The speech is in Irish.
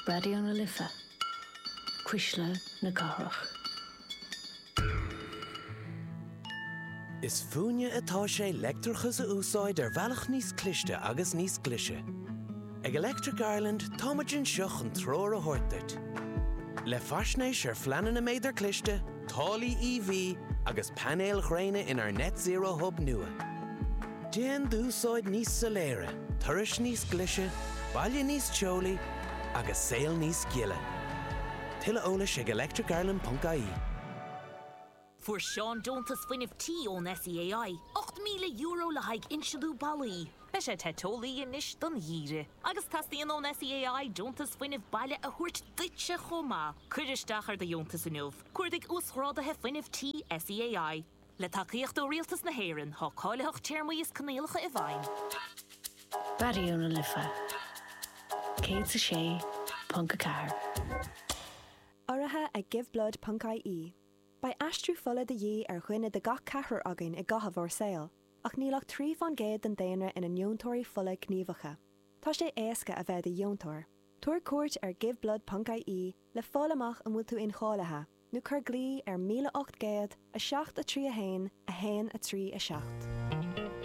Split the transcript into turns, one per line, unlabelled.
Radio na Lifa. Quisla na Garach.
Is fúne atá sé leictreachas a úsáid bhealach níos cliste agus níos clise. Ag Electric Ireland táimeann seach an tróir a thuirteart. Le faisnéis fleanan na méidir cliste, tálaí EV agus panéal chréine in net zero hub nua. Déan dúsáid níos soléire, turais níos clise, baile níos teolaí agus saoil níos giile. Tuilleadh eolais ag electricireland.ie.
Voor Sean Dontas fin of tea on SEAI, €8,000 le haig inshadú balí. Bes sé tetolí in ish don híre. Agus tastíon on SEAI Dontas fin of baile a húirt ditse chomá. Cuiristeachar de Dontas in uf. Cuirdig úsráda he fin of tea SEAI. Le takeíocht do rialtas na héireann, há cáileach teirmaíos canéalacha I bhain.
Radio na Lifa. Céad sa sé, Punca Car.
Áirithe ag giveblood.ie. Ba astrú fola de dhé chuine de gach cethir againn I gcotha bhór saoil, ach nílach trí fan géad den daonra ina neontóirí fola gníomhacha. Tá sé éasca a bheith de neontóir. Tuair cuairt giveblood.ie le fálamach an bhfuil tú inchállathe, nó chur glí 1800 a 7 a 3 a 1 a 1 a 3 a 7.